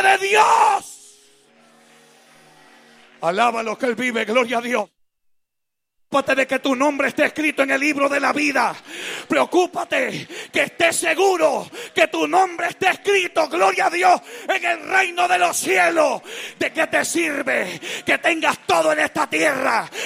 de Dios. Alaba lo que Él vive, gloria a Dios. Preocúpate de que tu nombre esté escrito en el libro de la vida. Preocúpate que estés seguro que tu nombre esté escrito, gloria a Dios, en el reino de los cielos. ¿De qué te sirve que tengas todo en esta tierra